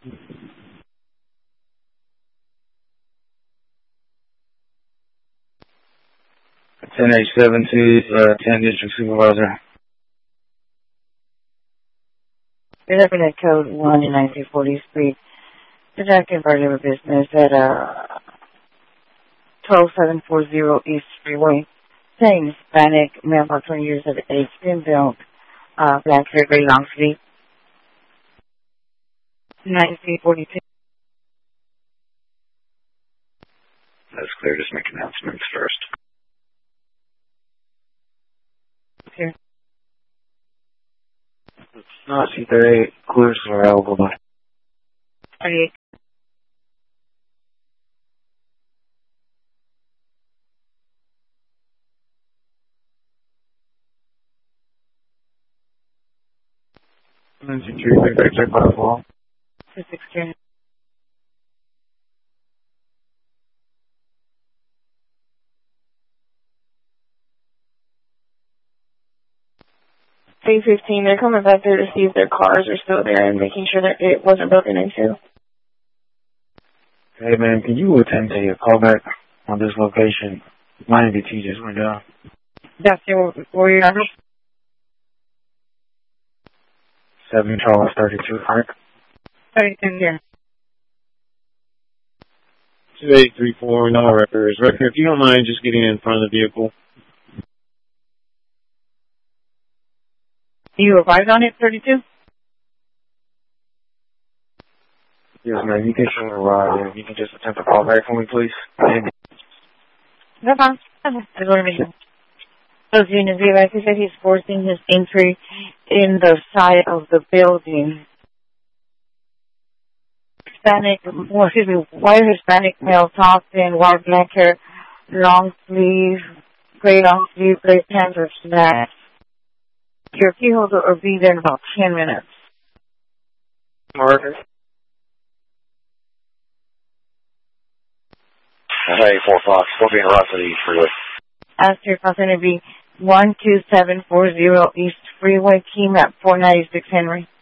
10H72, 10 District Supervisor. You're looking at code 1 in 1940 Street. Detective regular business at 12740 East Freeway. Same Hispanic, male about 20 years of age, skin built, black hair, gray long sleeve. 1942. That's clear. Just make announcements first. Here. No, C38, clears for Alabama. 38. And security, check by the wall. 216. $8:15. They're coming back there to see if their cars are still there and making sure that it wasn't broken into. Hey man, can you attend to a callback on this location? My NVT just went down. That's your warrior number? 7 Charles 32, Frank. 32 here. 2834, no records. Record, if you don't mind just getting in front of the vehicle. You arrived on it, 32? Yes, man, you can show a ride. If you can just attempt to call back for me, please. No problem. I just want to make sure. Those units, like I said, he's forcing his entry in the side of the building. White Hispanic male, top in, white black hair, long sleeve, gray pants or slacks. Your key holder will be there in about 10 minutes. Marker. Hey, 4 Fox, we'll be in Rossity Freeway. After it's going to be 12740 East Freeway, key map 496 Henry.